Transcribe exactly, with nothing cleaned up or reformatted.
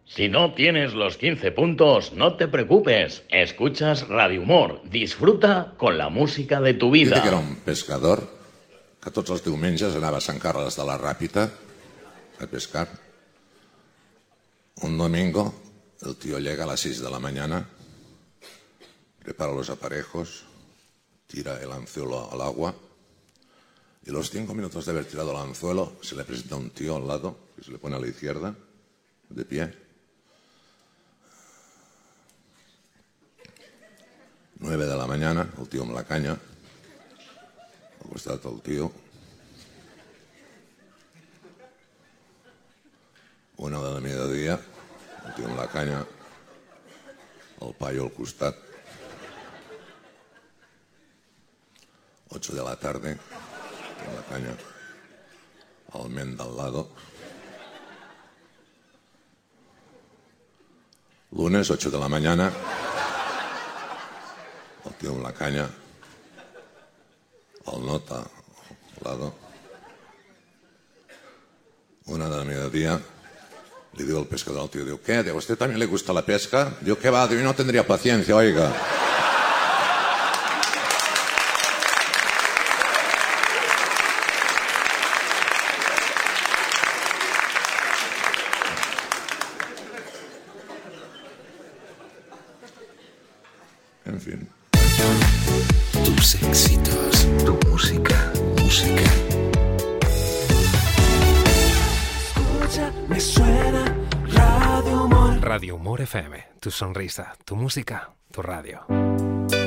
Si no tienes los quince puntos, no te preocupes. Escuchas Radio Humor. Disfruta con la música de tu vida. Dice que era un pescador que tots els diumenges anava a Sant Carles de la Ràpita a pescar. Un domingo el tío llega a las seis de la mañana, prepara los aparejos, tira el anzuelo al agua y a los cinco minutos de haber tirado el anzuelo se le presenta un tío al lado que se le pone a la izquierda, de pie. Nueve de la mañana, el tío amb la canya, al costat el tío. Una de la mediodía, el tío amb la canya, el paio al costat. Ocho de la tarde, amb la canya, el men del lado. Lunes, ocho de la mañana, el tío en la caña, el nota al lado. Una de la mediodía, le digo al pescador al tío, digo, ¿qué? ¿A usted también le gusta la pesca? Digo, ¿qué va? Yo no tendría paciencia, oiga. En fin. Tus éxitos, tu música, música. Escucha, me suena Radio Humor. Radio Humor F M, tu sonrisa, tu música, tu radio.